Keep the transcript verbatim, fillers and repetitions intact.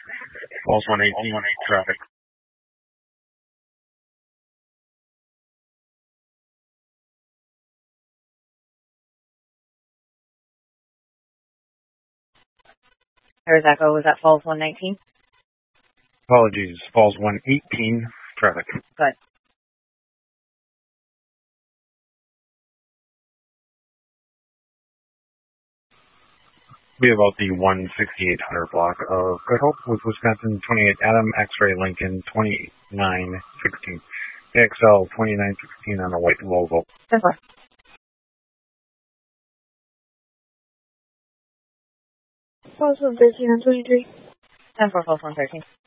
Falls one eighteen, traffic. There's Echo. Was that Falls one nineteen? Apologies, Falls one eighteen, traffic. Good. Be about the one sixty-eight hundred block of Good Hope with Wisconsin twenty-eight Adam, X-Ray Lincoln twenty-nine sixteen. A X L twenty-nine sixteen on a white Volvo. ten four. Falls one thirteen on twenty-three. ten four, Falls one thirteen.